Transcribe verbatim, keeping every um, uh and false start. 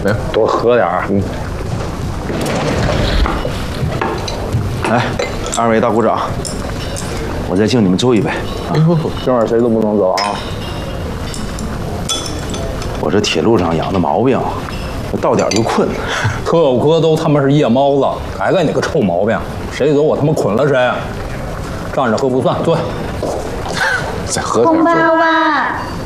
来，多喝点儿。嗯。 来，二位大鼓掌，我再敬你们最后一杯。 哎呦，今晚谁都不能走啊！ 我这铁路上养的毛病，到点就困。 特务科都他妈是夜猫子，还该你个臭毛病！谁走我他妈捆了谁！站着喝不算，对。 再喝点。 红爸爸。